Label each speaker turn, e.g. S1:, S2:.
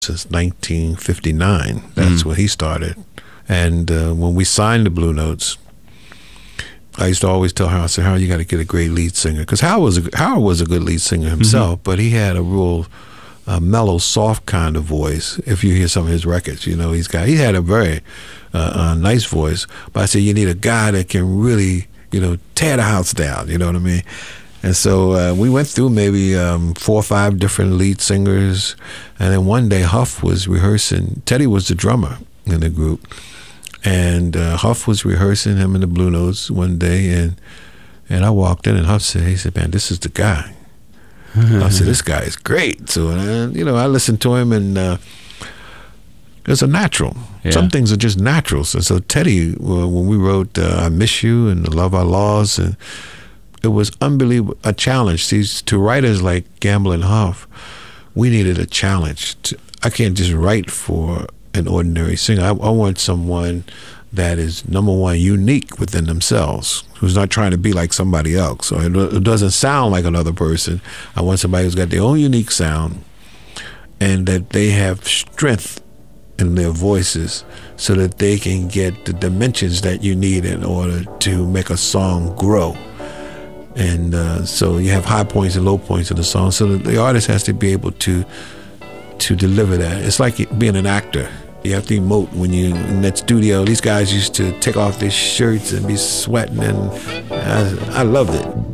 S1: since 1959. That's when he started. And when we signed the Blue Notes, I used to always tell Howard, I said, Howard, you got to get a great lead singer. Because Howard was a good lead singer himself, but he had a real mellow, soft kind of voice. If you hear some of his records, you know, he had a very nice voice. But I said, you need a guy that can really, you know, tear the house down. You know what I mean? And so we went through maybe 4 or 5 different lead singers. And then one day Huff was rehearsing. Teddy was the drummer in the group. And Huff was rehearsing, him in the Blue Notes one day. And I walked in and Huff said, he said, man, this is the guy. I said, this guy is great. So, you know, I listened to him and it's a natural. Yeah. Some things are just naturals. And so Teddy, when we wrote I Miss You and Love Our Laws, and it was unbelievable, a challenge. See, to writers like Gamble and Huff, we needed a challenge. I can't just write for an ordinary singer. I want someone that is, number one, unique within themselves, who's not trying to be like somebody else. So it doesn't sound like another person. I want somebody who's got their own unique sound and that they have strength in their voices so that they can get the dimensions that you need in order to make a song grow. And so you have high points and low points in the song, so that the artist has to be able to deliver that. It's like being an actor. You have to emote when you're in that studio. These guys used to take off their shirts and be sweating, and I loved it.